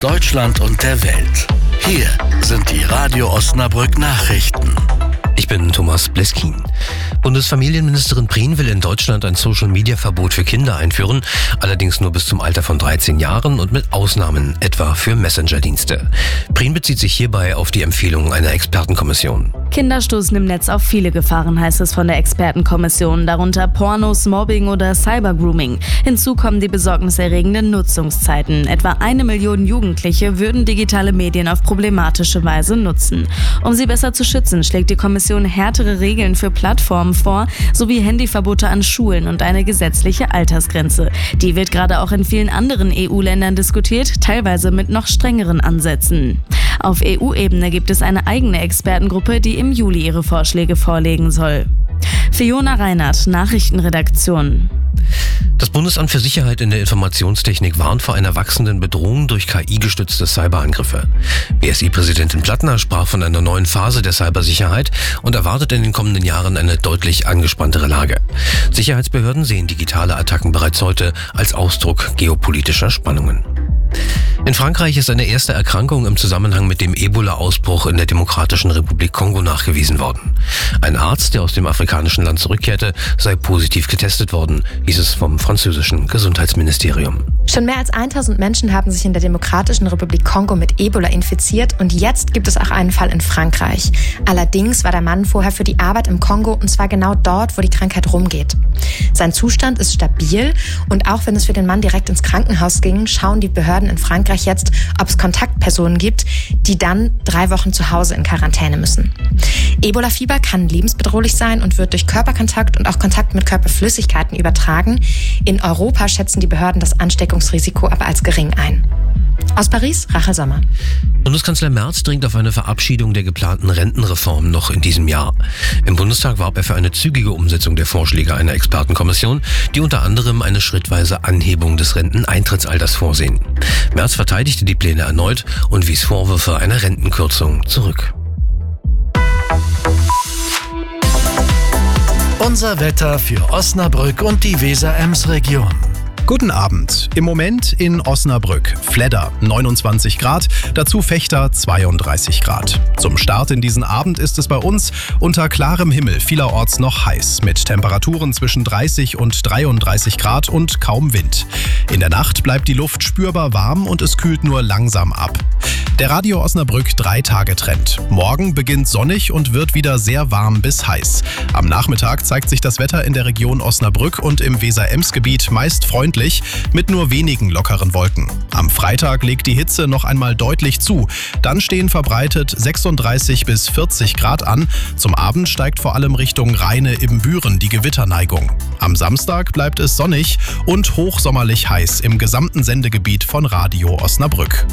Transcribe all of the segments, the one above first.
Deutschland und der Welt. Hier sind die Radio Osnabrück Nachrichten. Ich bin Thomas Bleskin. Bundesfamilienministerin Prien will in Deutschland ein Social-Media-Verbot für Kinder einführen, allerdings nur bis zum Alter von 13 Jahren und mit Ausnahmen, etwa für Messenger-Dienste. Prien bezieht sich hierbei auf die Empfehlungen einer Expertenkommission. Kinder stoßen im Netz auf viele Gefahren, heißt es von der Expertenkommission, darunter Pornos, Mobbing oder Cybergrooming. Hinzu kommen die besorgniserregenden Nutzungszeiten. Etwa 1 Million Jugendliche würden digitale Medien auf problematische Weise nutzen. Um sie besser zu schützen, schlägt die Kommission härtere Regeln für Plattformen vor, sowie Handyverbote an Schulen und eine gesetzliche Altersgrenze. Die wird gerade auch in vielen anderen EU-Ländern diskutiert, teilweise mit noch strengeren Ansätzen. Auf EU-Ebene gibt es eine eigene Expertengruppe, die im Juli ihre Vorschläge vorlegen soll. Fiona Reinhardt, Nachrichtenredaktion. Das Bundesamt für Sicherheit in der Informationstechnik warnt vor einer wachsenden Bedrohung durch KI-gestützte Cyberangriffe. BSI-Präsidentin Plattner sprach von einer neuen Phase der Cybersicherheit und erwartet in den kommenden Jahren eine deutlich angespanntere Lage. Sicherheitsbehörden sehen digitale Attacken bereits heute als Ausdruck geopolitischer Spannungen. In Frankreich ist eine erste Erkrankung im Zusammenhang mit dem Ebola-Ausbruch in der Demokratischen Republik Kongo nachgewiesen worden. Ein Arzt, der aus dem afrikanischen Land zurückkehrte, sei positiv getestet worden, hieß es vom französischen Gesundheitsministerium. Schon mehr als 1000 Menschen haben sich in der Demokratischen Republik Kongo mit Ebola infiziert und jetzt gibt es auch einen Fall in Frankreich. Allerdings war der Mann vorher für die Arbeit im Kongo und zwar genau dort, wo die Krankheit rumgeht. Sein Zustand ist stabil und auch wenn es für den Mann direkt ins Krankenhaus ging, schauen die Behörden in Frankreich jetzt, ob es Kontaktpersonen gibt, die dann 3 Wochen zu Hause in Quarantäne müssen. Ebola-Fieber kann lebensbedrohlich sein und wird durch Körperkontakt und auch Kontakt mit Körperflüssigkeiten übertragen. In Europa schätzen die Behörden das Ansteckungsrisiko aber als gering ein. Aus Paris, Rachel Sommer. Bundeskanzler Merz dringt auf eine Verabschiedung der geplanten Rentenreform noch in diesem Jahr. Im Bundestag warb er für eine zügige Umsetzung der Vorschläge einer Expertenkommission, die unter anderem eine schrittweise Anhebung des Renteneintrittsalters vorsehen. Merz verteidigte die Pläne erneut und wies Vorwürfe einer Rentenkürzung zurück. Unser Wetter für Osnabrück und die Weser-Ems-Region. Guten Abend. Im Moment in Osnabrück. Fledder 29 Grad, dazu Vechta 32 Grad. Zum Start in diesen Abend ist es bei uns unter klarem Himmel vielerorts noch heiß, mit Temperaturen zwischen 30 und 33 Grad und kaum Wind. In der Nacht bleibt die Luft spürbar warm und es kühlt nur langsam ab. Der Radio Osnabrück 3-Tage-Trend. Morgen beginnt sonnig und wird wieder sehr warm bis heiß. Am Nachmittag zeigt sich das Wetter in der Region Osnabrück und im Weser-Ems-Gebiet meist freundlich, mit nur wenigen lockeren Wolken. Am Freitag legt die Hitze noch einmal deutlich zu. Dann stehen verbreitet 36 bis 40 Grad an. Zum Abend steigt vor allem Richtung Rheine-Ibbenbüren die Gewitterneigung. Am Samstag bleibt es sonnig und hochsommerlich heiß im gesamten Sendegebiet von Radio Osnabrück.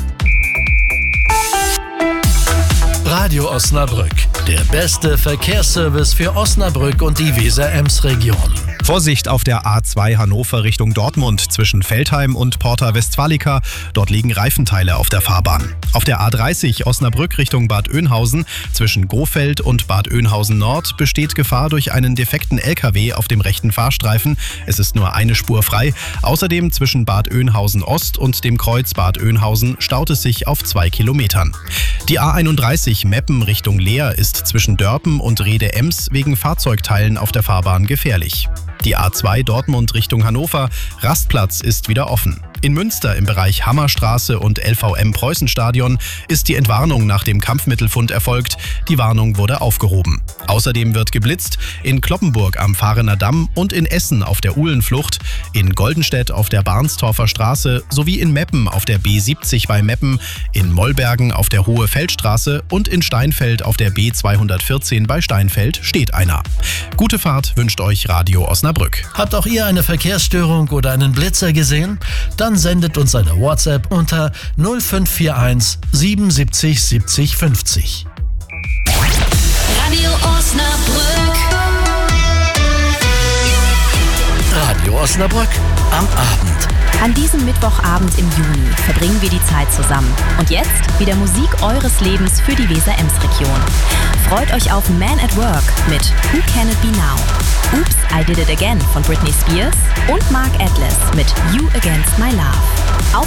Radio Osnabrück, der beste Verkehrsservice für Osnabrück und die Weser-Ems-Region. Vorsicht auf der A2 Hannover Richtung Dortmund zwischen Veltheim und Porta Westfalica. Dort liegen Reifenteile auf der Fahrbahn. Auf der A30 Osnabrück Richtung Bad Oeynhausen zwischen Gohfeld und Bad Oeynhausen Nord besteht Gefahr durch einen defekten LKW auf dem rechten Fahrstreifen. Es ist nur eine Spur frei. Außerdem zwischen Bad Oeynhausen Ost und dem Kreuz Bad Oeynhausen staut es sich auf 2 Kilometern. Die A31 Meppen Richtung Leer ist zwischen Dörpen und Rhede-Ems wegen Fahrzeugteilen auf der Fahrbahn gefährlich. Die A2 Dortmund Richtung Hannover, Rastplatz ist wieder offen. In Münster im Bereich Hammerstraße und LVM Preußenstadion ist die Entwarnung nach dem Kampfmittelfund erfolgt. Die Warnung wurde aufgehoben. Außerdem wird geblitzt in Cloppenburg am Fahrener Damm und in Essen auf der Uhlenflucht, in Goldenstedt auf der Barnstorfer Straße sowie in Meppen auf der B70 bei Meppen, in Mollbergen auf der Hohe Feldstraße und in Steinfeld auf der B214 bei Steinfeld steht einer. Gute Fahrt wünscht euch Radio Osnabrück. Habt auch ihr eine Verkehrsstörung oder einen Blitzer gesehen? Dann sendet uns eine WhatsApp unter 0541 77 70 50. Radio Osnabrück. Radio Osnabrück am Abend. An diesem Mittwochabend im Juni verbringen wir die Zeit zusammen. Und jetzt wieder Musik eures Lebens für die Weser-Ems-Region. Freut euch auf Man at Work mit Who Can It Be Now? Oops, I Did It Again von Britney Spears und Mark Atlas mit You Against My Love. Auf